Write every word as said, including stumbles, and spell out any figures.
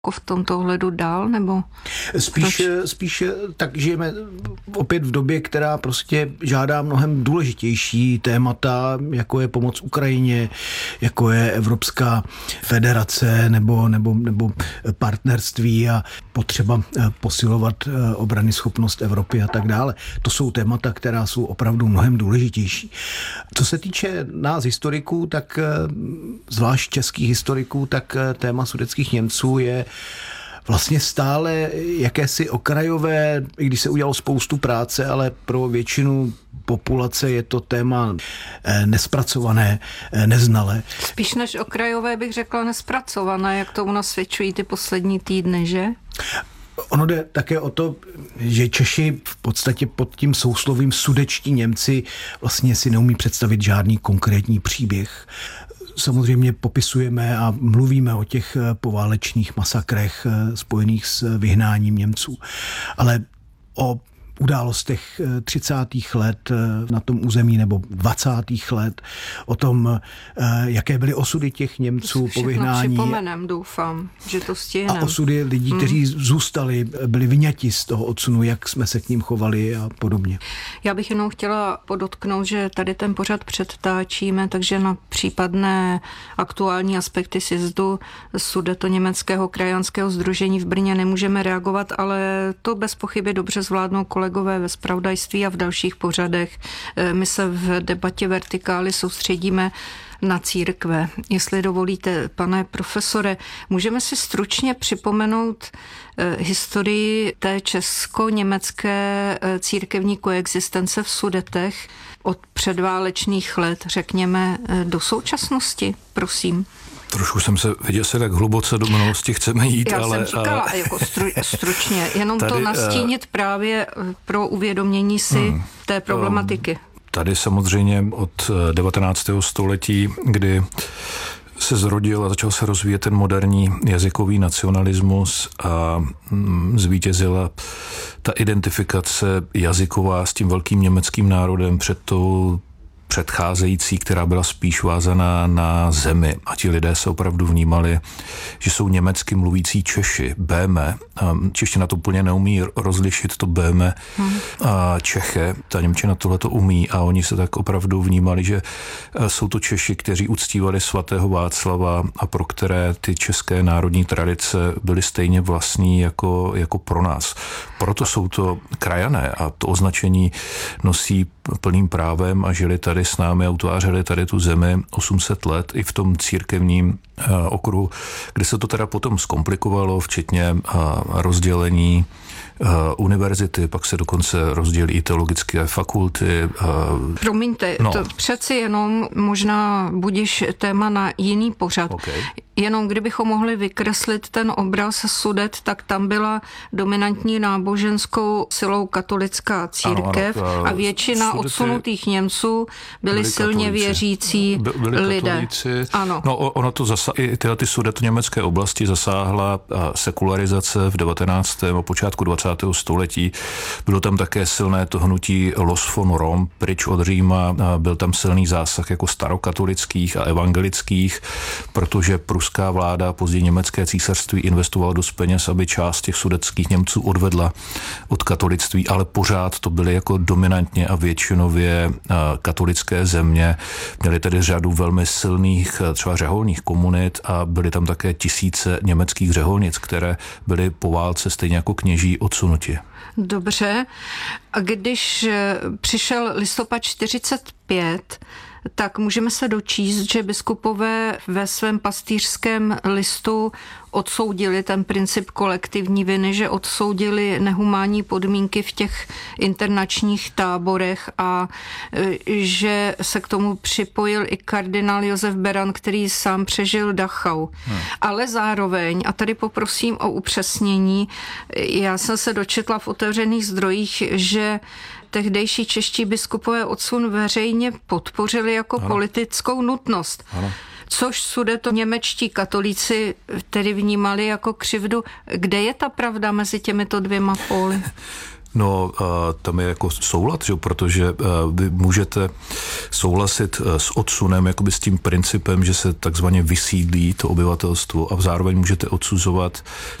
v tomto ohledu dál, nebo? Spíš, spíš tak žijeme opět v době, která prostě žádá mnohem důležitější témata, jako je pomoc Ukrajině, jako je Evropská federace nebo, nebo, nebo partnerství a potřeba posilovat obranyschopnost Evropy a tak dále. To jsou témata, která jsou opravdu mnohem důležitější. Co se týče nás historiků, tak zvlášť českých historiků, tak téma sudetských Němců je vlastně stále jakési okrajové, i když se udělalo spoustu práce, ale pro většinu populace je to téma nespracované, neznalé. Spíš než okrajové bych řekla nespracované, jak tomu nasvědčují ty poslední týdny, že? Ono jde také o to, že Češi v podstatě pod tím souslovím sudečtí Němci vlastně si neumí představit žádný konkrétní příběh. Samozřejmě popisujeme a mluvíme o těch poválečných masakrech spojených s vyhnáním Němců, ale o událostech třicátých let na tom území nebo dvacátých let, o tom, jaké byly osudy těch Němců po vyhnání. Připomenem, doufám, že to stihneme. A osudy lidí, kteří hmm. zůstali, byli vyňati z toho odsunu, jak jsme se k ním chovali a podobně. Já bych jenom chtěla podotknout, že tady ten pořad předtáčíme, takže na případné aktuální aspekty sjezdu Sudetoněmeckého krajanského sdružení v Brně nemůžeme reagovat, ale to bez pochyby dobře zvládnou kolegové ve zpravodajství a v dalších pořadech. My se v debatě Vertikály soustředíme na církve. Jestli dovolíte, pane profesore, můžeme si stručně připomenout historii té česko-německé církevní koexistence v Sudetech od předválečných let, řekněme, do současnosti, prosím. Trošku jsem se viděl se tak hluboce do minulosti chceme jít, Já ale... Já jsem říkala a... jako stru, stručně, jenom tady, to nastínit uh... právě pro uvědomění si hmm, té problematiky. Tady samozřejmě od devatenáctého století, kdy se zrodil a začal se rozvíjet ten moderní jazykový nacionalismus a zvítězila ta identifikace jazyková s tím velkým německým národem před tou předcházející, která byla spíš vázaná na zemi. A ti lidé se opravdu vnímali, že jsou německy mluvící Češi, Béme. Čeština to úplně neumí rozlišit, to Béme a Čeche. Ta němčina tohle to umí a oni se tak opravdu vnímali, že jsou to Češi, kteří uctívali svatého Václava a pro které ty české národní tradice byly stejně vlastní jako, jako pro nás. Proto jsou to krajané a to označení nosí plným právem a žili tady s námi a utvářeli tady tu zemi osm set let i v tom církevním okruhu, kde se to teda potom zkomplikovalo, včetně rozdělení univerzity, pak se dokonce rozdělí i teologické fakulty. Promiňte, no. to přeci jenom možná budiš téma na jiný pořad. Okay. Jenom kdybychom mohli vykreslit ten obraz Sudet, tak tam byla dominantní náboženskou silou katolická církev ano, ano, a většina Sudety odsunutých Němců byli, byli silně katolíci. věřící By, byli lidé. Katolíci. Ano. No, ono to zasa, i tyhle ty sudetoněmecké oblasti zasáhla sekularizace v devatenáctém a počátku dvacátého století. Bylo tam také silné to hnutí Los von Rom, pryč od Říma. Byl tam silný zásah jako starokatolických a evangelických, protože pruská vláda, později německé císařství investovalo dost peněz, aby část těch sudetských Němců odvedla od katolictví, ale pořád to byly jako dominantně a většinově katolické země. Měly tedy řadu velmi silných třeba řeholních komunit a byly tam také tisíce německých řeholnic, které byly po válce stejně jako kněží odsunuti. Dobře. A když přišel listopad čtyřicet pět, tak můžeme se dočíst, že biskupové ve svém pastýřském listu odsoudili ten princip kolektivní viny, že odsoudili nehumánní podmínky v těch internačních táborech a že se k tomu připojil i kardinál Josef Beran, který sám přežil Dachau. Hmm. Ale zároveň, a tady poprosím o upřesnění, já jsem se dočetla v otevřených zdrojích, že tehdejší čeští biskupové odsun veřejně podpořili jako ano. politickou nutnost. Ano. Což sudetoněmečtí katolíci tedy vnímali jako křivdu. Kde je ta pravda mezi těmito dvěma póly? No, tam je jako soulad, že? Protože vy můžete souhlasit s odsunem, jakoby s tím principem, že se takzvaně vysídlí to obyvatelstvo a zároveň můžete odsuzovat